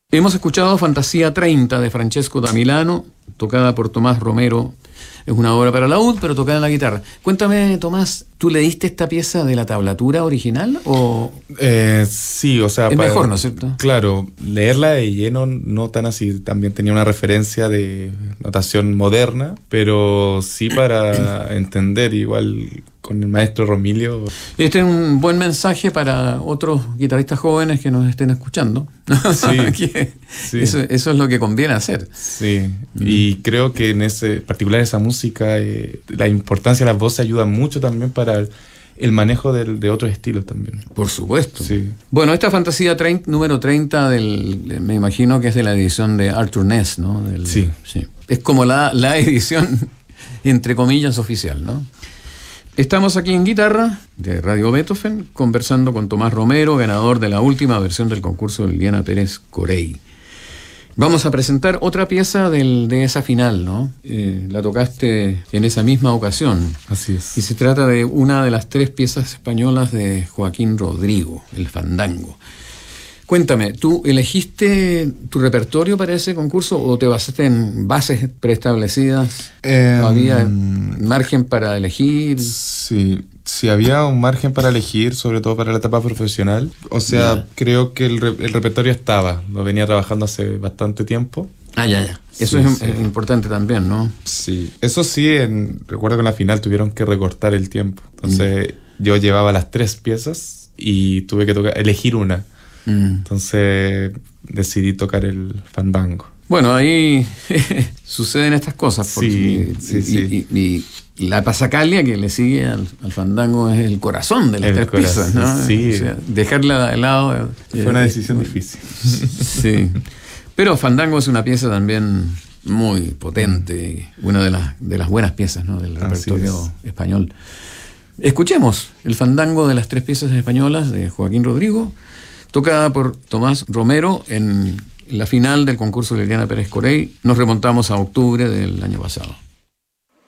Hemos escuchado Fantasía 30 de Francesco da Milano, tocada por Tomás Romero. Es una obra para laúd, pero tocada en la guitarra. Cuéntame, Tomás, ¿tú leíste esta pieza de la tablatura original o...? Sí, o sea... Es mejor, ¿no es cierto? Claro, leerla de lleno no tan así. También tenía una referencia de notación moderna, pero sí para entender igual con el maestro Romilio. Este es un buen mensaje para otros guitarristas jóvenes que nos estén escuchando. Sí, sí. Eso es lo que conviene hacer. Sí, y creo que en particular esa música, la importancia de las voces ayuda mucho también para el manejo de otros estilos también. Por supuesto. Sí. Bueno, esta Fantasía número 30 me imagino que es de la edición de Arthur Ness, ¿no? Sí. Es como la edición, entre comillas, oficial, ¿no? Estamos aquí en Guitarra, de Radio Beethoven, conversando con Tomás Romero, ganador de la última versión del concurso de Liliana Pérez Corey. Vamos a presentar otra pieza de esa final, ¿no? La tocaste en esa misma ocasión. Así es. Y se trata de una de las 3 piezas españolas de Joaquín Rodrigo, el Fandango. Cuéntame, ¿tú elegiste tu repertorio para ese concurso o te basaste en bases preestablecidas? ¿Había margen para elegir? Sí, había un margen para elegir, sobre todo para la etapa profesional. O sea, creo que el repertorio estaba, lo venía trabajando hace bastante tiempo. Ya. Eso es importante también, ¿no? Sí, eso sí, recuerdo que en la final tuvieron que recortar el tiempo. Entonces yo llevaba las 3 piezas y tuve que elegir una. Entonces decidí tocar el Fandango. Bueno, ahí suceden estas cosas. Sí. Y la pasacalia que le sigue al Fandango es el corazón de las 3 piezas, ¿no? Sí. O sea, dejarla de lado... Fue una decisión difícil. Sí. Pero Fandango es una pieza también muy potente, una de las buenas piezas, ¿no? Del repertorio español. Escuchemos el Fandango de las 3 piezas españolas de Joaquín Rodrigo, tocada por Tomás Romero en la final del concurso de Liliana Pérez Corey. Nos remontamos a octubre del año pasado.